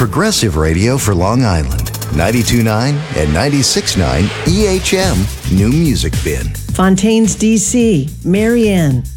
progressive radio for Long Island. 92.9 and 96.9 EHM New Music Bin. Fontaines, D.C., Marianne,